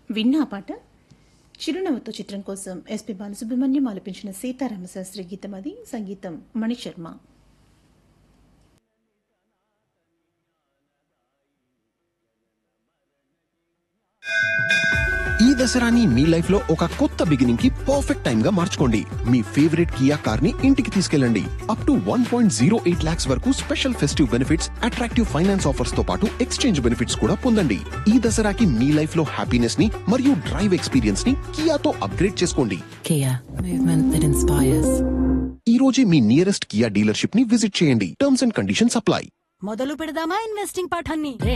విన్నా పాట చిరునవ్వుతో చిత్రం కోసం ఎస్పి బాలసుబ్రహ్మణ్యం ఆలపించిన సీతారామశాస్త్రి గీతం. అది సంగీతం మణిశర్మ. ఈ దసరాని మీ లైఫ్ లో ఒక కొత్త బిగినింగ్ కి పర్ఫెక్ట్ టైం గా మార్చుకోండి. మీ ఫేవరెట్ కియా కార్ ని ఇంటికి తీసుకెళ్ళండి. అప్ టు 1.08 lakhs వరకు special festive benefits, attractive finance offers తో పాటు ఎక్స్చేంజ్ బెనిఫిట్స్ కూడా పొందండి. ఈ దసరాకి మీ లైఫ్ లో హ్యాపీనెస్ ని మరియు డ్రైవ్ ఎక్స్పీరియన్స్ ని కియాతో అప్గ్రేడ్ చేసుకోండి. Kia, movement that inspires. ఈ రోజే మీ నియరెస్ట్ కియా డీలర్షిప్ ని విజిట్ చేయండి. Terms and conditions apply. మొదలు పెడదామా ఇన్వెస్టింగ్ పాఠాన్ని?